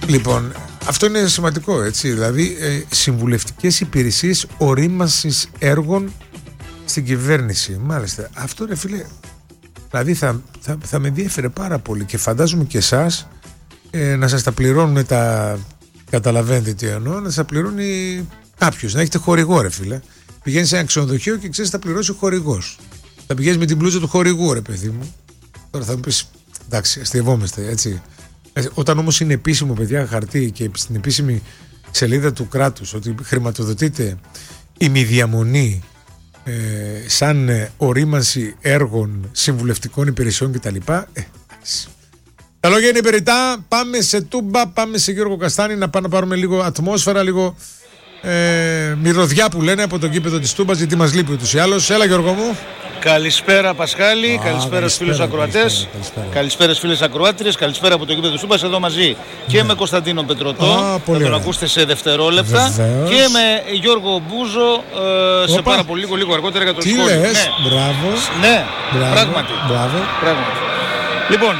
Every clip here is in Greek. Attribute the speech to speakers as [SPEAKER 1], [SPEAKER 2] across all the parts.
[SPEAKER 1] Λοιπόν, αυτό είναι σημαντικό, έτσι. Δηλαδή, συμβουλευτικές υπηρεσίες ορίμανσης έργων στην κυβέρνηση. Μάλιστα. Αυτό, ρε φίλε, δηλαδή θα με ενδιέφερε πάρα πολύ και φαντάζομαι και εσάς να σας τα πληρώνουν τα. Καταλαβαίνετε τι εννοώ, να σας τα πληρώνει κάποιος, να έχετε χορηγό, ρε φίλε. Πηγαίνεις σε ένα ξενοδοχείο και ξέρεις θα πληρώσει ο χορηγός. Θα πηγαίνεις με την μπλούζα του χορηγού, ρε παιδί μου. Τώρα θα μου πεις, εντάξει, αστειευόμαστε, έτσι. Όταν όμως είναι επίσημο, παιδιά, χαρτί και στην επίσημη σελίδα του κράτους ότι χρηματοδοτείται ημιδιαμονή σαν ορίμανση έργων συμβουλευτικών υπηρεσιών κτλ. Τα λόγια είναι περιττά. Πάμε σε Τούμπα, πάμε σε Γιώργο Καστάνη να πάμε να πάρουμε λίγο ατμόσφαιρα, λίγο μυρωδιά που λένε από το γήπεδο της Τούμπας, γιατί μας λείπει ούτως ή άλλως. Έλα, Γιώργο μου.
[SPEAKER 2] Καλησπέρα Πασχάλη, καλησπέρα στους φίλους ακροατές, καλησπέρα στις φίλες ακροάτριες, καλησπέρα από το γήπεδο της Τούμπας, εδώ μαζί και με Κωνσταντίνο Πετρωτό, θα τον ακούσετε σε δευτερόλεπτα,
[SPEAKER 1] Βεβαίως.
[SPEAKER 2] και με Γιώργο Μπούζο σε πάρα πολύ λίγο αργότερα για το σχόλιο.
[SPEAKER 1] Τι λες, μπράβο.
[SPEAKER 2] Ναι,
[SPEAKER 1] Μπράβο.
[SPEAKER 2] πράγματι.
[SPEAKER 1] Μπράβο.
[SPEAKER 2] Λοιπόν,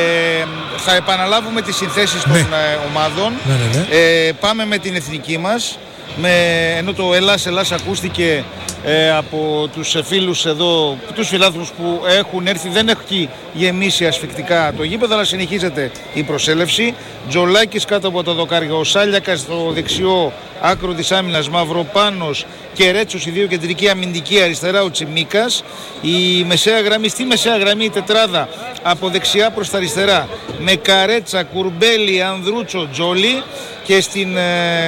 [SPEAKER 2] θα επαναλάβουμε τις συνθέσεις των ομάδων.
[SPEAKER 1] Ναι.
[SPEAKER 2] Πάμε με την εθνική μας, ενώ το Ελλάς ακούστηκε από τους φίλους εδώ, τους φιλάθλους που έχουν έρθει, δεν έχει γεμίσει ασφυκτικά το γήπεδο, αλλά συνεχίζεται η προσέλευση. Τζολάκης κάτω από τα δοκάρια, ο Σάλιακας στο δεξιό άκρο της άμυνας, Μαυροπάνος και Ρέτσος, οι δύο κεντρικοί αμυντικοί, αριστερά ο Τσιμίκας. Η μεσαία γραμμή, στη μεσαία γραμμή η τετράδα από δεξιά προς τα αριστερά με Καρέτσα, Κουρμπέλη, Ανδρούτσο, Τζόλι, και στην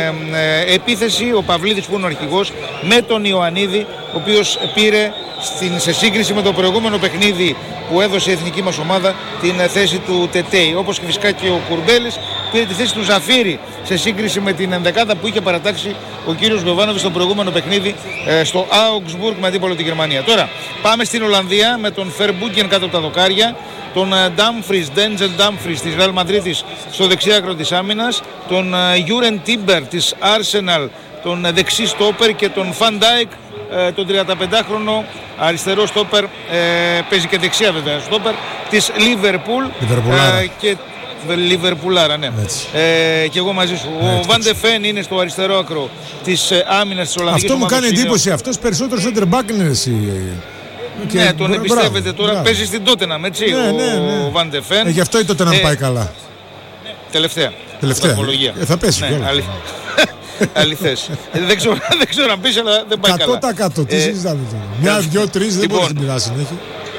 [SPEAKER 2] επίθεση ο Παυλίδης που είναι ο αρχηγός με τον Ιωαννίδη, ο οποίος πήρε σε σύγκριση με το προηγούμενο παιχνίδι που έδωσε η εθνική μας ομάδα την θέση του Τετέι, όπως και φυσικά και ο Κουρμπέλης πήρε τη θέση του Ζαφύρη σε σύγκριση με την ενδεκάδα που είχε παρατάξει ο κύριος Γιοβάνοβιτς στο προηγούμενο παιχνίδι στο Augsburg με αντίπολο τη Γερμανία. Τώρα πάμε στην Ολλανδία με τον Φερμπούγκεν κάτω από τα δοκάρια, τον Ντένζελ Ντάμφρις της Ρεάλ Μαδρίτης στο δεξί άκρο της άμυνας, τον Γιούρεν Τίμπερ της Arsenal, τον δεξί στόπερ, και τον Φαν Ντάικ, τον 35χρονο αριστερό στόπερ, παίζει και δεξιά βέβαια στόπερ, της Λίβερπουλ και Λιβερπουλάρα, ναι. Και εγώ μαζί σου. Ο Βαν ντε Φεν είναι στο αριστερό άκρο της άμυνας της Ολλανδικής ομάδας.
[SPEAKER 1] Αυτό μου κάνει εντύπωση. Αυτός περισσότερο center back είναι εσύ.
[SPEAKER 2] Ναι, τον εμπιστεύεται τώρα. Παίζει στην Τότεναμ, έτσι, ο Βαν ντε Φεν.
[SPEAKER 1] Γι' αυτό η Τότεναμ πάει καλά.
[SPEAKER 2] Τελευταία.
[SPEAKER 1] Θα πέσει κιόλας.
[SPEAKER 2] Αληθές. Δεν ξέρω αν πεις, αλλά δεν πάει καλά.
[SPEAKER 1] 100%. Τι συζητάμε τώρα. Μια, δυο, τρεις δεν μπορεί να την συνέχεια.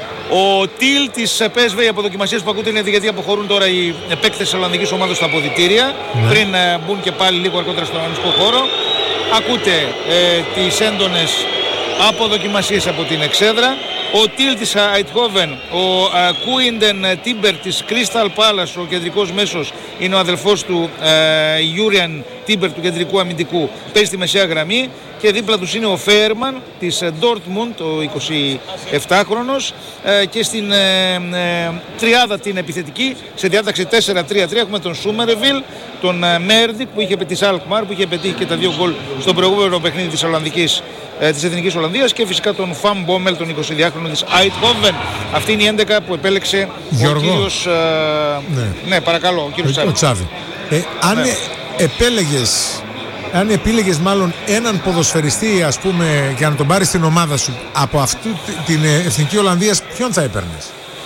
[SPEAKER 2] Ο Τιλ της PSV, οι αποδοκιμασίες που ακούτε είναι γιατί αποχωρούν τώρα οι παίκτες της Ολλανδικής ομάδας στα αποδυτήρια, πριν μπουν και πάλι λίγο αργότερα στον αγωνιστικό χώρο. Ακούτε τις έντονες αποδοκιμασίες από την εξέδρα. Ο Τιλ της Αιτχόβεν, ο Κούιντεν Τίμπερ της Crystal Palace, ο κεντρικός μέσος, είναι ο αδελφός του Γιούριαν Τίμπερ, του κεντρικού αμυντικού, παίζει στη μεσαία γραμμή, και δίπλα τους είναι ο Φέρμαν της Dortmund, ο 27χρονος, και στην τριάδα την επιθετική, σε διάταξη 4-3-3, έχουμε τον Σούμερεβιλ, τον Μέρδικ που είχε της Alkmaar, που είχε πετύχει και τα 2 γκολ στο προηγούμενο παιχνίδι της Εθνικής Ολλανδίας, και φυσικά τον Φαν Μπόμελ, τον 22χρονο της Αιτχόβεν. Αυτή είναι η 11 που επέλεξε ο κύριος... ναι, παρακαλώ, ο κύριος
[SPEAKER 1] Τσάβη. Αν επίλεγες μάλλον έναν ποδοσφαιριστή, ας πούμε, για να τον πάρεις στην ομάδα σου από αυτού την Εθνική Ολλανδίας, ποιον θα έπαιρνες?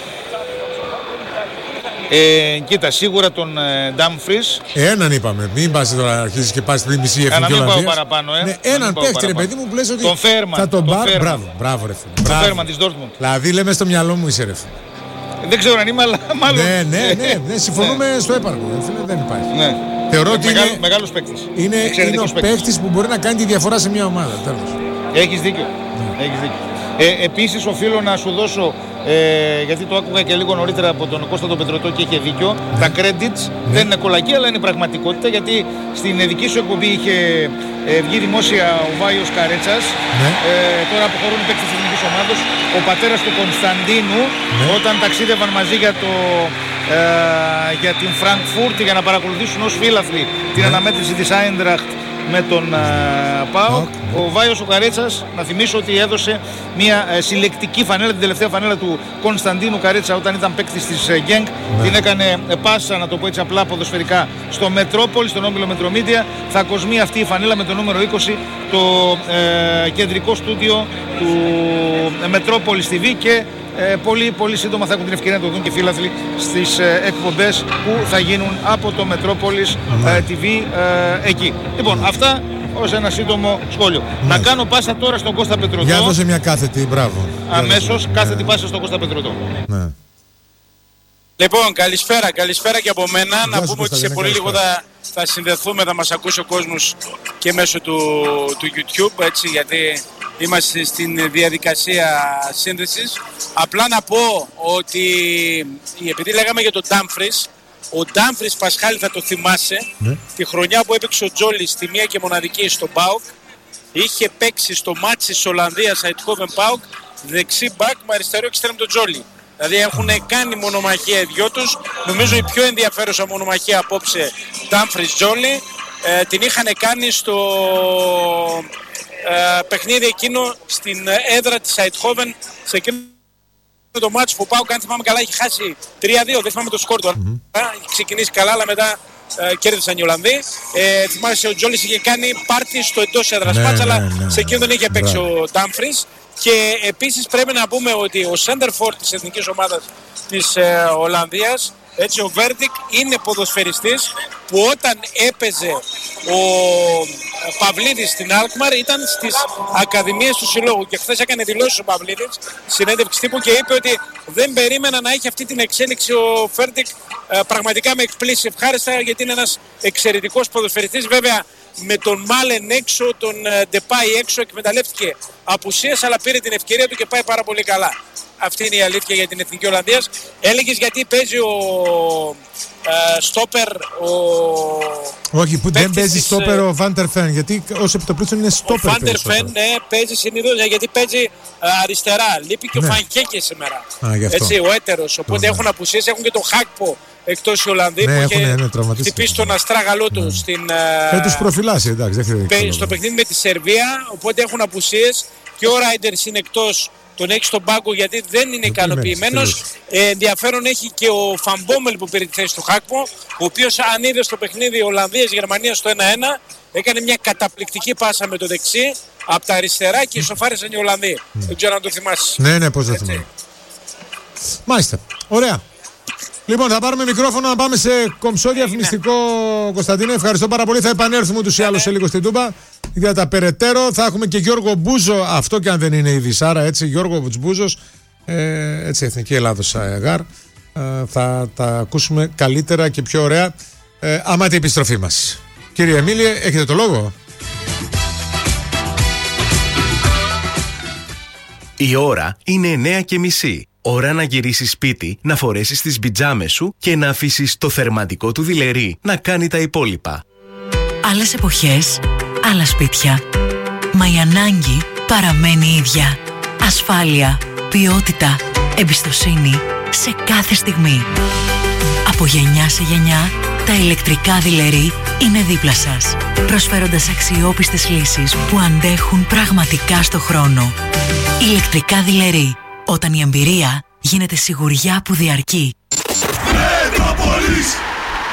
[SPEAKER 2] Κοίτα, σίγουρα τον Ντάμφρις.
[SPEAKER 1] Έναν είπαμε. Μην πας τώρα, αρχίζεις και πας στην μισή Εθνική Ολλανδία.
[SPEAKER 2] Να μην πάω παραπάνω,
[SPEAKER 1] Ναι, έναν παίχτη, ρε παιδί μου, που λες ότι
[SPEAKER 2] τον Φέρμαν,
[SPEAKER 1] θα τον πάρει. Μπράβο, ρε φίλε.
[SPEAKER 2] Τον Φέρμαν της Dortmund.
[SPEAKER 1] Δηλαδή, λέμε στο μυαλό μου είσαι, ρε φίλε.
[SPEAKER 2] Δεν ξέρω αν είμαι, αλλά μάλλον.
[SPEAKER 1] Ναι, συμφωνούμε στο έπαρχο. Δεν υπάρχει.
[SPEAKER 2] Ναι.
[SPEAKER 1] Θεωρώ ότι
[SPEAKER 2] μεγάλος παίκτης.
[SPEAKER 1] Είναι ο παίκτης που μπορεί να κάνει τη διαφορά σε μια ομάδα. Τέλος.
[SPEAKER 2] Έχεις δίκιο. Επίσης, οφείλω να σου δώσω, γιατί το άκουγα και λίγο νωρίτερα από τον Κώστα τον Πετρωτό και είχε δίκιο, τα credits δεν είναι κολακή, αλλά είναι πραγματικότητα, γιατί στην δική σου εκπομπή είχε βγει δημόσια ο Βάιος Καρέτσας. Τώρα αποχωρούν οι παίκτες της εθνικής ομάδας. Ο πατέρας του Κωνσταντίνου, όταν ταξίδευαν μαζί για την Φραγκφούρτη για να παρακολουθήσουν ως φίλαθλοι την αναμέτρηση της Άιντραχτ με τον ΠΑΟΚ. Ο Βάιος ο Καρέτσας, να θυμίσω ότι έδωσε μια συλλεκτική φανέλα, την τελευταία φανέλα του Κωνσταντίνου Καρέτσα όταν ήταν παίκτης της Γκένγκ. Την έκανε πάσα, να το πω έτσι απλά ποδοσφαιρικά, στο Μετρόπολη, στον όμιλο Μετρομίδια. Θα κοσμεί αυτή η φανέλα με το νούμερο 20, το κεντρικό στούντιο του Μετρόπολης TV, και πολύ πολύ σύντομα θα έχουν την ευκαιρία να το δουν και οι φίλαθλοι στις εκπομπές που θα γίνουν από το Μετρόπολης TV εκεί. Λοιπόν, αυτά ως ένα σύντομο σχόλιο. Να κάνω πάσα τώρα στον Κώστα Πετροδό.
[SPEAKER 1] Για δώσε μια κάθετη, μπράβο.
[SPEAKER 2] Αμέσως, κάθετη πάσα στον Κώστα Πετροδό.
[SPEAKER 1] Ναι.
[SPEAKER 3] Λοιπόν, καλησπέρα και από μένα. Να πούμε ότι σε πολύ λίγο θα συνδεθούμε, θα μας ακούσει ο κόσμος και μέσω του YouTube, έτσι, γιατί είμαστε στην διαδικασία σύνδεσης. Απλά να πω ότι επειδή λέγαμε για τον Ντάμφρις, ο Ντάμφρις, Πασχάλη, θα το θυμάσαι, τη χρονιά που έπαιξε ο Τζόλι στη μία και μοναδική στο ΠΑΟΚ, είχε παίξει στο μάτσι της Ολλανδίας Eindhoven ΠΑΟΚ δεξί μπακ με αριστερό εξτρέμ τον Τζόλι. Δηλαδή έχουν κάνει μονομαχία οι δυο τους. Νομίζω η πιο ενδιαφέρουσα μονομαχία απόψε Ντάμφρις Τζόλι την είχαν κάνει στο παιχνίδι εκείνο στην έδρα της Eindhoven, σε εκείνο το μάτσο που πάω, αν θυμάμαι καλά, έχει χάσει 3-2, δεν θυμάμαι το σκορ του. Έχει ξεκινήσει καλά, αλλά μετά κέρδισαν οι Ολλανδοί. Θυμάσαι ο Τζόλις είχε κάνει πάρτι στο εντός έδρας μάτς, αλλά σε εκείνο δεν είχε παίξει ο Ντάμφρις. Και επίσης πρέπει να πούμε ότι ο Σέντερφορ της εθνικής ομάδας της Ολλανδίας, έτσι, ο Βέρντικ, είναι ποδοσφαιριστής που όταν έπαιζε ο Παυλίδης στην Αλκμαρ ήταν στις ακαδημίες του συλλόγου, και χθες έκανε δηλώσεις ο Παυλίδης, συνέντευξη τύπου, και είπε ότι δεν περίμενα να έχει αυτή την εξέλιξη ο Βέρντικ. Πραγματικά με εκπλήσει ευχάριστα, γιατί είναι ένας εξαιρετικός ποδοσφαιριστής. Βέβαια με τον Μάλεν έξω, τον Ντεπάι έξω, εκμεταλλεύτηκε απουσίες, αλλά πήρε την ευκαιρία του και πάει πάρα πολύ καλά. Αυτή είναι η αλήθεια για την Εθνική Ολλανδίας. Έλεγες γιατί παίζει ο στόπερ,
[SPEAKER 1] όχι, που δεν παίζει στόπερ ο Βάντερ Φεν, γιατί ως επιτοπλίστων είναι στόπερ.
[SPEAKER 3] Ο Βάντερ Φεν, ναι, παίζει συνήθως, γιατί παίζει αριστερά. Λείπει και ο Φανκέκε σήμερα. Έτσι, ο έτερος. Οπότε έχουν απουσίες, έχουν και τον Χάκπο εκτός οι Ολλανδοί, που είχε χτυπήσει τον αστράγαλό του στην.
[SPEAKER 1] Τους προφυλάσσει, εντάξει.
[SPEAKER 3] Στο παιχνίδι με τη Σερβία, οπότε έχουν απουσίες, και ο Ράιντερς είναι εκτός. Τον έχει στον πάγκο γιατί δεν είναι ικανοποιημένος. Ενδιαφέρον έχει και ο Φαμπόμελ που πήρε τη θέση του Χάκπο, ο οποίος, αν είδε στο παιχνίδι Ολλανδίας-Γερμανίας στο 1-1, έκανε μια καταπληκτική πάσα με το δεξί από τα αριστερά και ισοφάρισαν οι Ολλανδοί. Δεν ξέρω αν το θυμάσαι.
[SPEAKER 1] Ναι, πώς δεν θυμάμαι. Μάλιστα. Ωραία. Λοιπόν, θα πάρουμε μικρόφωνο να πάμε σε κομψό διαφημιστικό, Κωνσταντίνε. Ευχαριστώ πάρα πολύ. Θα επανέλθουμε ούτως ή άλλως σε λίγο στην Τούμπα για τα περαιτέρω. Θα έχουμε και Γιώργο Μπούζο, αυτό και αν δεν είναι η Δυσάρα, έτσι. Γιώργο Μπούζος, έτσι, Εθνική Ελλάδος ΑΕΓΑΡ. Θα τα ακούσουμε καλύτερα και πιο ωραία άμα την επιστροφή μας. Κύριε Εμίλιε, έχετε το λόγο.
[SPEAKER 4] Η ώρα είναι 9:30. Ώρα να γυρίσεις σπίτι, να φορέσεις τις πιτζάμες σου και να αφήσεις το θερμαντικό του δειλερί να κάνει τα υπόλοιπα.
[SPEAKER 5] Άλλες εποχές, άλλα σπίτια. Μα η ανάγκη παραμένει ίδια. Ασφάλεια, ποιότητα, εμπιστοσύνη σε κάθε στιγμή. Από γενιά σε γενιά, τα ηλεκτρικά δειλερί είναι δίπλα σας, προσφέροντας αξιόπιστες λύσεις που αντέχουν πραγματικά στο χρόνο. Ηλεκτρικά δειλερί. Όταν η εμπειρία γίνεται σιγουριά που διαρκεί.
[SPEAKER 6] Μέτροπολης!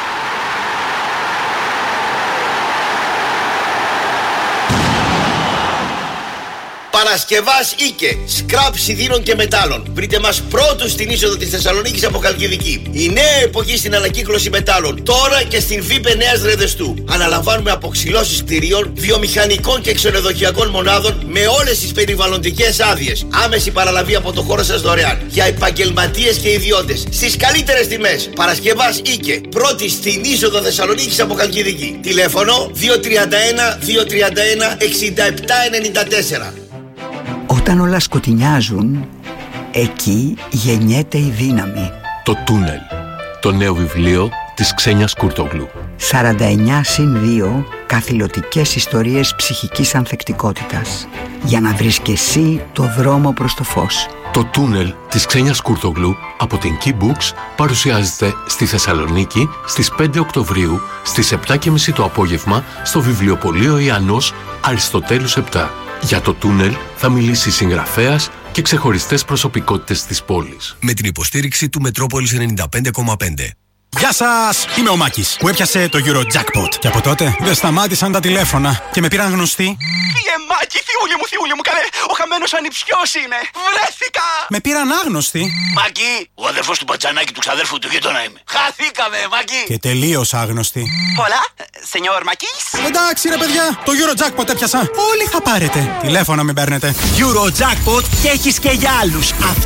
[SPEAKER 6] Παρασκευάς Ίκε, σκραπ σιδήρων και μετάλλων. Βρείτε μας πρώτους στην είσοδο της Θεσσαλονίκης από Χαλκιδική. Η νέα εποχή στην ανακύκλωση μετάλλων, τώρα και στην ΒΥΠΕ Νέας Ρεδεστού. Αναλαμβάνουμε αποξυλώσεις κτηρίων, βιομηχανικών και ξενοδοχειακών μονάδων με όλες τις περιβαλλοντικές άδειες. Άμεση παραλαβή από το χώρο σας δωρεάν. Για επαγγελματίες και ιδιώτες. Στις καλύτερες τιμές. Παρασκευάς Ίκε, πρώτη στην είσοδο Θεσσαλονίκης από Χαλκιδική. Τηλέφωνο 231 231 6794.
[SPEAKER 7] Όταν όλα σκοτεινιάζουν, εκεί γεννιέται η δύναμη.
[SPEAKER 8] Το Τούνελ, το νέο βιβλίο της Ξένιας Κουρτογλου.
[SPEAKER 7] 49+2 καθηλωτικές ιστορίες ψυχικής ανθεκτικότητας για να βρεις και εσύ το δρόμο προς το φως.
[SPEAKER 8] Το τούνελ της Ξένιας Κουρτογλού από την Key Books παρουσιάζεται στη Θεσσαλονίκη στις 5 Οκτωβρίου στις 7:30 το απόγευμα στο βιβλιοπωλείο Ιαννός Αριστοτέλους 7. Για το τούνελ θα μιλήσει συγγραφέας και ξεχωριστές προσωπικότητες της πόλης.
[SPEAKER 9] Με την υποστήριξη του Μετρόπολης 95,5.
[SPEAKER 10] Γεια σας! Είμαι ο Μάκης που έπιασε το Eurojackpot. Και από τότε δεν σταμάτησαν τα τηλέφωνα και με πήραν γνωστοί.
[SPEAKER 11] Μάκη, θιούλη μου, καλέ! Ο χαμένος ανιψιός είμαι! Βρέθηκα!
[SPEAKER 10] Με πήραν άγνωστοι.
[SPEAKER 11] Μάκη, ο αδερφός του Πατζανάκη του ξαδέρφου του γείτονα είμαι. Χαθήκαμε, Μάκη!
[SPEAKER 10] Και τελείως άγνωστοι.
[SPEAKER 11] Hola, señor Μάκης.
[SPEAKER 10] Εντάξει ρε παιδιά, το Eurojackpot έπιασα. Όλοι θα πάρετε. Τηλέφωνα μην παίρνετε.
[SPEAKER 12] Eurojackpot και έχεις και για άλλους.